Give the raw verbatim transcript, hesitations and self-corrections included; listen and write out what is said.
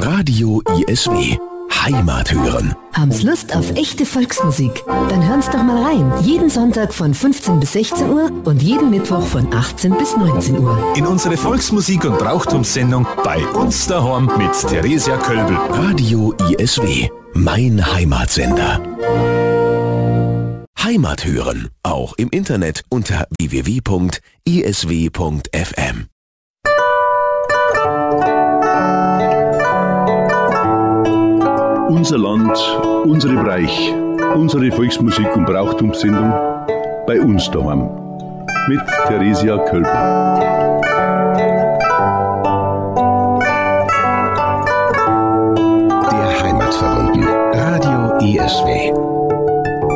Radio I S W. Heimat hören. Haben's Lust auf echte Volksmusik? Dann hören's doch mal rein. Jeden Sonntag von fünfzehn bis sechzehn Uhr und jeden Mittwoch von achtzehn bis neunzehn Uhr. In unsere Volksmusik- und Brauchtumssendung bei uns daheim mit Theresia Kölbel. Radio I S W. Mein Heimatsender. Heimat hören. Auch im Internet unter w w w punkt i s w punkt f m. Unser Land, unsere Bereich, unsere Volksmusik- und Brauchtumssendung bei uns daheim mit Theresia Kölbel. Der Heimatverbunden. Radio I S W.